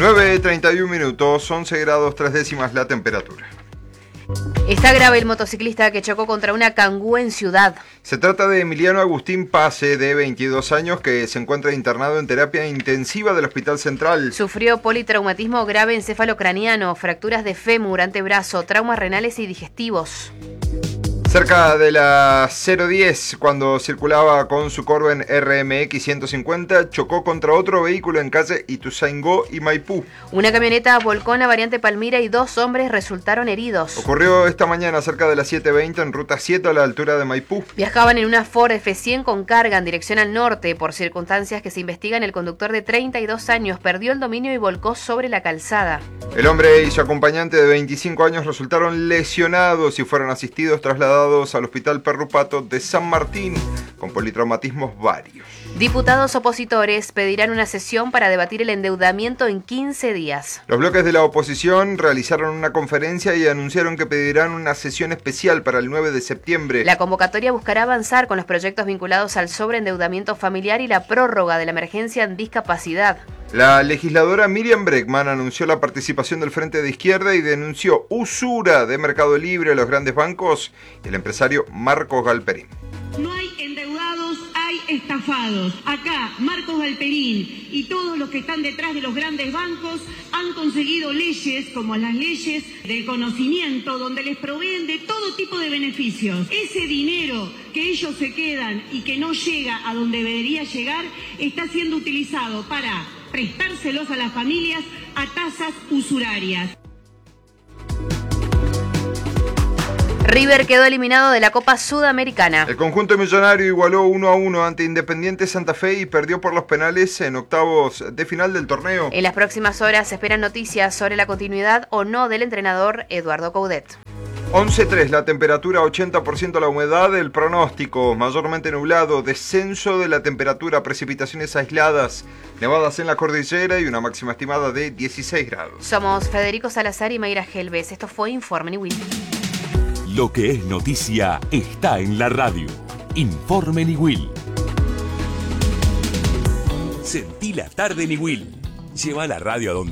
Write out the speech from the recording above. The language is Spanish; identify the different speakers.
Speaker 1: 9:31 minutos, 11 grados 3 décimas la temperatura.
Speaker 2: Está grave el motociclista que chocó contra una cangú en Ciudad.
Speaker 1: Se trata de Emiliano Agustín Pase, de 22 años, que se encuentra internado en terapia intensiva del Hospital Central.
Speaker 2: Sufrió politraumatismo grave encefalocraniano, fracturas de fémur, antebrazo, traumas renales y digestivos.
Speaker 1: Cerca de las 0:10, cuando circulaba con su Corben RMX 150, chocó contra otro vehículo en calle Ituzaingó y Maipú.
Speaker 2: Una camioneta volcó en la variante Palmira y 2 hombres resultaron heridos.
Speaker 1: Ocurrió esta mañana cerca de las 7:20 en ruta 7 a la altura de Maipú.
Speaker 2: Viajaban en una Ford F100 con carga en dirección al norte. Por circunstancias que se investigan, el conductor de 32 años perdió el dominio y volcó sobre la calzada.
Speaker 1: El hombre y su acompañante de 25 años resultaron lesionados y fueron asistidos, trasladados al Hospital Perrupato de San Martín con politraumatismos varios.
Speaker 2: Diputados opositores pedirán una sesión para debatir el endeudamiento en 15 días.
Speaker 1: Los bloques de la oposición realizaron una conferencia y anunciaron que pedirán una sesión especial para el 9 de septiembre.
Speaker 2: La convocatoria buscará avanzar con los proyectos vinculados al sobreendeudamiento familiar y la prórroga de la emergencia en discapacidad.
Speaker 1: La legisladora Miriam Bregman anunció la participación del Frente de Izquierda y denunció usura de Mercado Libre a los grandes bancos y el empresario Marcos Galperín.
Speaker 3: No hay endeudados, hay estafados. Acá, Marcos Galperín y todos los que están detrás de los grandes bancos han conseguido leyes como las leyes del conocimiento, donde les proveen de todo tipo de beneficios. Ese dinero que ellos se quedan y que no llega a donde debería llegar, está siendo utilizado para prestárselos a las familias a tasas usurarias.
Speaker 2: River quedó eliminado de la Copa Sudamericana.
Speaker 1: El conjunto millonario igualó 1-1 ante Independiente Santa Fe y perdió por los penales en octavos de final del torneo.
Speaker 2: En las próximas horas se esperan noticias sobre la continuidad o no del entrenador Eduardo Coudet.
Speaker 1: 11:03 la temperatura, 80% la humedad, el pronóstico mayormente nublado, descenso de la temperatura, precipitaciones aisladas, nevadas en la cordillera y una máxima estimada de 16 grados.
Speaker 2: Somos Federico Salazar y Mayra Gelbes. Esto fue Informe Niwil.
Speaker 4: Lo que es noticia está en la radio. Informe Niwil. Sentí la tarde Niwil. Lleva la radio a donde